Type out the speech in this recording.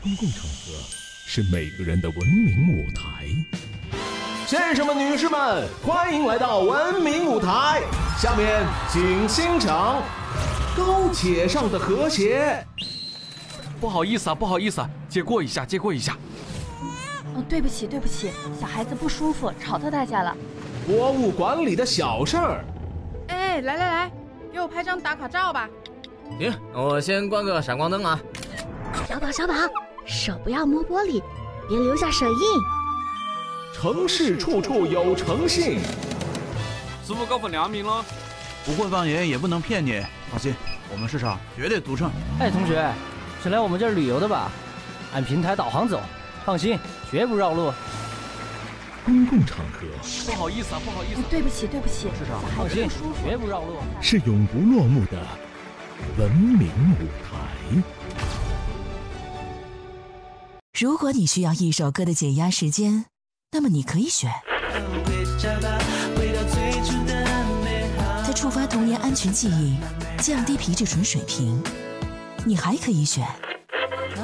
公共场合是每个人的文明舞台。先生们、女士们，欢迎来到文明舞台。下面请欣赏高铁上的和谐。 不好意思啊，不好意思啊，借过一下，借过一下。 对不起，对不起，小孩子不舒服，吵到大家了。 博物馆里的小事儿。 哎，来，给我拍张打卡照吧。 行，我先关个闪光灯啊。 小宝，手不要摸玻璃，别留下手印。 城市处处有诚信。 师傅高分2名了。 不会放盐也不能骗你，放心，我们市场绝对独撑。 哎，同学，是来我们这儿旅游的吧？按平台导航走，放心，绝不绕路。 公共场合， 不好意思啊，不好意思。 对不起， 市场放心，绝不绕路。 是永不落幕的文明舞台。 如果你需要一首歌的减压时间，那么你可以选在触发童年安全记忆，降低皮质醇水平。你还可以选